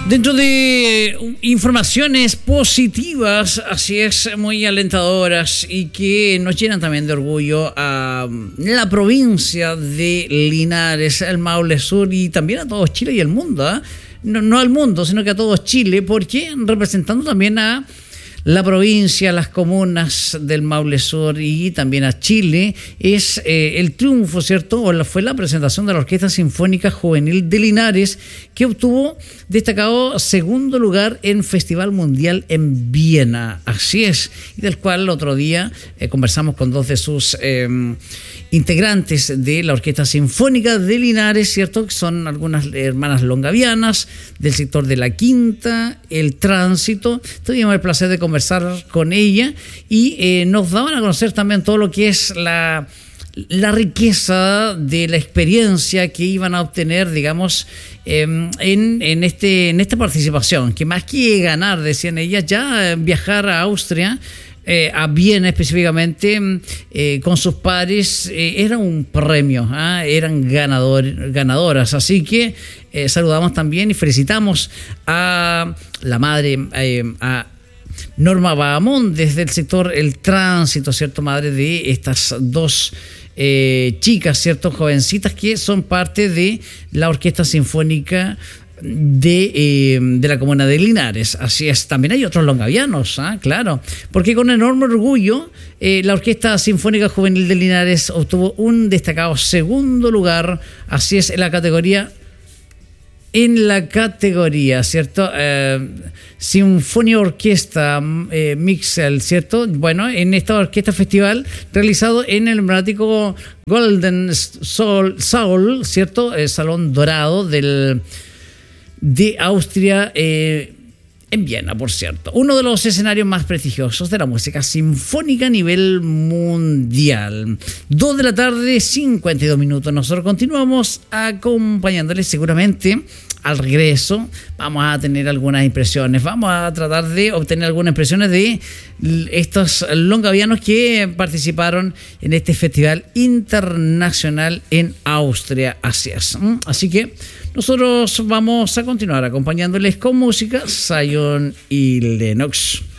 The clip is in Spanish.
Dentro de informaciones positivas, así es, muy alentadoras y que nos llenan también de orgullo a la provincia de Linares, el Maule Sur y también a todo Chile y el mundo, ¿eh? No al mundo, sino que a todo Chile, porque representando también a la provincia, las comunas del Maule Sur y también a Chile, es el triunfo, ¿cierto? Fue la presentación de la Orquesta Sinfónica Juvenil de Linares, que obtuvo destacado segundo lugar en Festival Mundial en Viena. Así es, y del cual el otro día conversamos con dos de sus integrantes de la Orquesta Sinfónica de Linares, ¿cierto? Que son algunas hermanas longavianas del sector de la Quinta, el Tránsito. Tuvimos el placer de conversar con ella y nos daban a conocer también todo lo que es la riqueza de la experiencia que iban a obtener, digamos, en esta participación, que más que ganar, decían ellas, ya viajar a Austria, a Viena específicamente, con sus pares, era un premio, eran ganadoras, así que saludamos también y felicitamos a la madre, a Norma Bahamón, desde el sector El Tránsito, ¿cierto? Madre de estas dos chicas, ¿cierto? Jovencitas que son parte de la Orquesta Sinfónica de la comuna de Linares. Así es, también hay otros longavianos, claro, porque con enorme orgullo la Orquesta Sinfónica Juvenil de Linares obtuvo un destacado segundo lugar, así es, en la categoría, ¿cierto? Sinfonía Orquesta Mixel, ¿cierto? Bueno, en esta orquesta festival realizado en el emblemático Golden Saal, ¿cierto? El Salón Dorado de Austria, en Viena, por cierto. Uno de los escenarios más prestigiosos de la música sinfónica a nivel mundial. 2 de la tarde, 52 minutos. Nosotros continuamos acompañándoles seguramente. Al regreso vamos a tener algunas impresiones. Vamos a tratar de obtener algunas impresiones de estos longavianos que participaron en este festival internacional en Austria. Así es. Así que nosotros vamos a continuar acompañándoles con música, Zion y Lennox.